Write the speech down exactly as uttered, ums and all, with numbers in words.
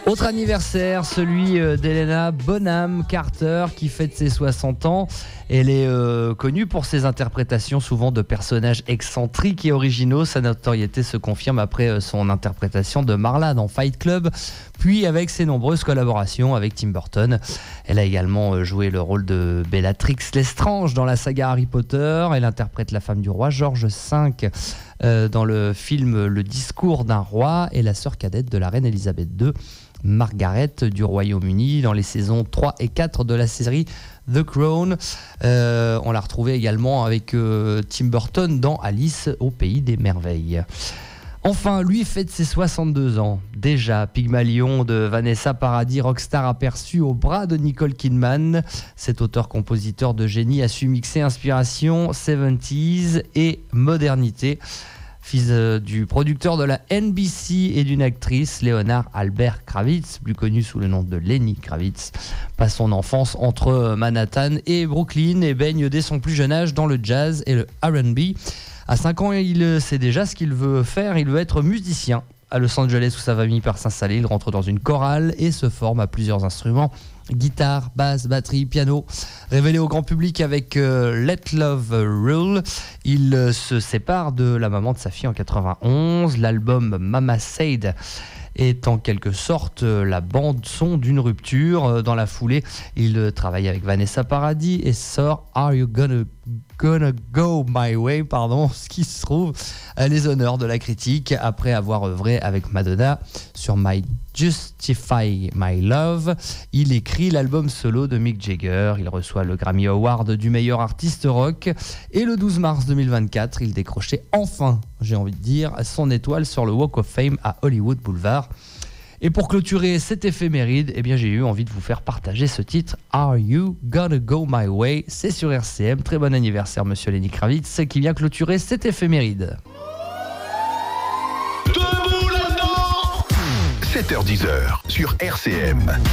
Autre anniversaire, celui d'Helena Bonham Carter qui fête ses soixante ans. Elle est euh, connue pour ses interprétations souvent de personnages excentriques et originaux. Sa notoriété se confirme après son interprétation de Marla dans Fight Club, puis avec ses nombreuses collaborations avec Tim Burton. Elle a également joué le rôle de Bellatrix Lestrange dans la saga Harry Potter. Elle interprète la femme du roi George cinq euh, dans le film Le discours d'un roi et la sœur cadette de la reine Elisabeth deux, Margaret du Royaume-Uni, dans les saisons trois et quatre de la série The Crown. Euh, on l'a retrouvée également avec euh, Tim Burton dans Alice au pays des merveilles. Enfin, lui fête ses soixante-deux ans. Déjà, Pygmalion de Vanessa Paradis, rockstar aperçu au bras de Nicole Kidman. Cet auteur-compositeur de génie a su mixer inspiration soixante-dix et modernité. Fils du producteur de la N B C et d'une actrice, Leonard Albert Kravitz, plus connu sous le nom de Lenny Kravitz, passe son enfance entre Manhattan et Brooklyn et baigne dès son plus jeune âge dans le jazz et le R and B. À cinq ans, il sait déjà ce qu'il veut faire, il veut être musicien. À Los Angeles, où sa famille part s'installer, il rentre dans une chorale et se forme à plusieurs instruments. Guitare, basse, batterie, piano. Révélé au grand public avec euh, Let Love Rule, il euh, se sépare de la maman de sa fille en quatre-vingt-onze. L'album Mama Said est en quelque sorte euh, la bande-son d'une rupture. Euh, dans la foulée, il euh, travaille avec Vanessa Paradis et sort Are You Gonna, Gonna Go My Way, pardon, ce qui se trouve à les honneurs de la critique après avoir œuvré avec Madonna sur My Justify My Love. Il écrit l'album solo de Mick Jagger. Il reçoit le Grammy Award du meilleur artiste rock. Et le douze mars deux mille vingt-quatre, il décrochait enfin, j'ai envie de dire, son étoile sur le Walk of Fame à Hollywood Boulevard. Et pour clôturer cette éphéméride, eh bien, j'ai eu envie de vous faire partager ce titre, Are You Gonna Go My Way? C'est sur R C M. Très bon anniversaire, monsieur Lenny Kravitz, qui vient clôturer cette éphéméride. sept heures dix sur R C M.